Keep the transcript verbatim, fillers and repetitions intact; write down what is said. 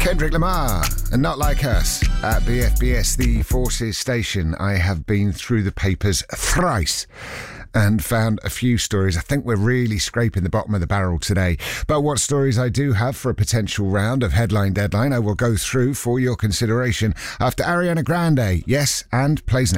Kendrick Lamar and Not Like Us at B F B S, the Forces station. I have been through the papers thrice and found a few stories. I think we're really scraping the bottom of the barrel today. But what stories I do have for a potential round of Headline Deadline, I will go through for your consideration after Ariana Grande. Yes, and plays now.